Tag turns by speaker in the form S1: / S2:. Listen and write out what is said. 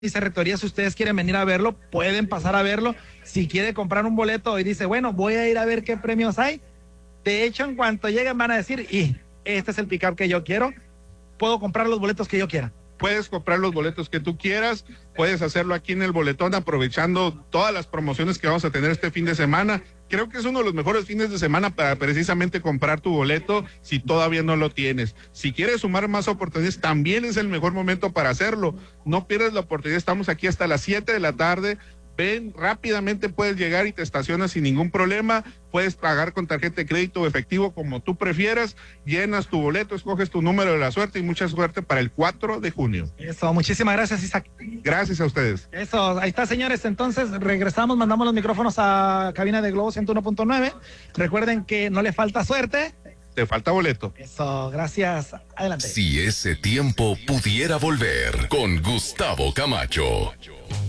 S1: dice Rectoría, si ustedes quieren venir a verlo, pueden pasar a verlo. Si quiere comprar un boleto y dice, bueno, voy a ir a ver qué premios hay. De hecho, en cuanto lleguen van a decir, y este es el pick-up que yo quiero, puedo comprar los boletos que yo quiera.
S2: Puedes comprar los boletos que tú quieras, puedes hacerlo aquí en el Boletón, aprovechando todas las promociones que vamos a tener este fin de semana. Creo que es uno de los mejores fines de semana para precisamente comprar tu boleto si todavía no lo tienes. Si quieres sumar más oportunidades, también es el mejor momento para hacerlo. No pierdas la oportunidad, estamos aquí hasta las 7 de la tarde. Ven, rápidamente puedes llegar y te estacionas sin ningún problema, puedes pagar con tarjeta de crédito o efectivo como tú prefieras, llenas tu boleto, escoges tu número de la suerte y mucha suerte para el 4 de junio.
S1: Eso, muchísimas gracias, Isaac.
S2: Gracias a ustedes.
S1: Eso, ahí está, señores, entonces regresamos, mandamos los micrófonos a cabina de Globo 101.9, recuerden que no le falta suerte.
S2: Te falta boleto.
S1: Eso, gracias, adelante.
S3: Si ese tiempo pudiera volver con Gustavo Camacho.